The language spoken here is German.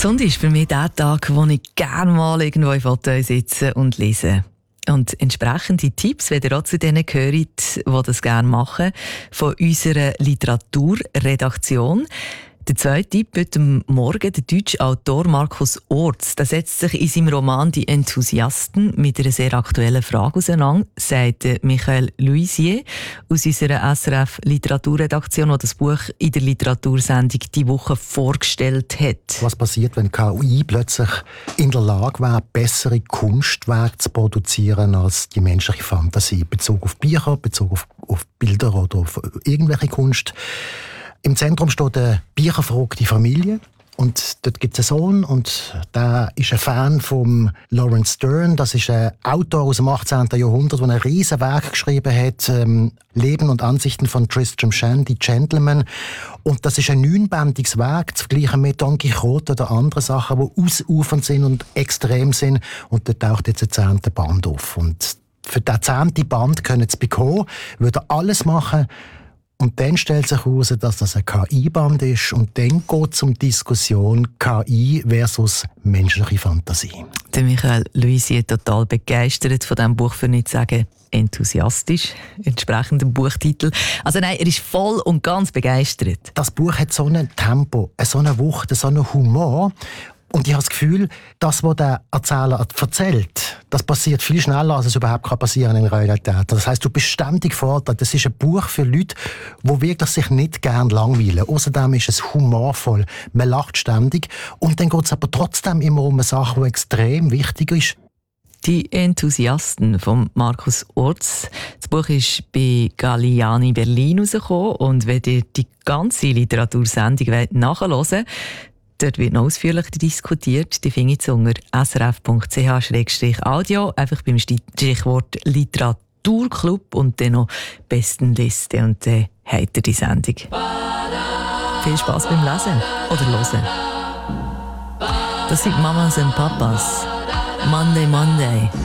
Sonntag ist für mich der Tag, wo ich gerne mal irgendwo im Fauteuil sitze und lese. Und entsprechende Tipps, wenn ihr auch zu denen gehört, die das gerne machen, von unserer Literaturredaktion. Der zweite Tipp heute Morgen, der deutsche Autor Markus Orts, der setzt sich in seinem Roman «Die Enthusiasten» mit einer sehr aktuellen Frage auseinander, sagt Michael Luisier aus unserer SRF-Literaturredaktion, der das Buch in der Literatursendung «Die Woche» vorgestellt hat. Was passiert, wenn KI plötzlich in der Lage wäre, bessere Kunstwerke zu produzieren als die menschliche Fantasie? Bezug auf Bücher, Bezug auf Bilder oder auf irgendwelche Kunst. Im Zentrum steht eine bücherverrückte Familie. Und dort gibt es einen Sohn und der ist ein Fan von Lawrence Stern. Das ist ein Autor aus dem 18. Jahrhundert, der ein riesen Werk geschrieben hat, Leben und Ansichten von Tristram Shandy, Gentleman. Und das ist ein 9-bändiges Werk, zu vergleichen mit Don Quixote oder anderen Sachen, die ausufernd sind und extrem sind. Und dort taucht jetzt ein 10. Band auf. Und für den 10. Band können sie bekommen, würde alles machen. Und dann stellt sich heraus, dass das ein KI-Band ist. Und dann geht es um die Diskussion KI versus menschliche Fantasie. Der Michael Luisier total begeistert von diesem Buch, für nicht zu sagen enthusiastisch, entsprechend dem Buchtitel. Also nein, er ist voll und ganz begeistert. Das Buch hat so ein Tempo, so eine Wucht, so einen Humor. Und ich habe das Gefühl, das, was der Erzähler erzählt, das passiert viel schneller, als es überhaupt passieren kann in der Realität. Das heisst, du bist ständig gefordert. Das ist ein Buch für Leute, die wirklich sich nicht gerne langweilen. Außerdem ist es humorvoll. Man lacht ständig. Und dann geht es aber trotzdem immer um eine Sache, die extrem wichtig ist. «Die Enthusiasten» von Markus Orts. Das Buch ist bei Galliani Berlin rausgekommen. Und wenn ihr die ganze Literatursendung nachhören wollt, dort wird noch ausführlicher diskutiert. Die findet ihr unter srf.ch/audio. Einfach beim Stichwort Literaturclub und dann noch Bestenliste. Und dann habt ihr die Sendung. Viel Spass beim Lesen oder Hören. Das sind Mamas und Papas. Monday, Monday.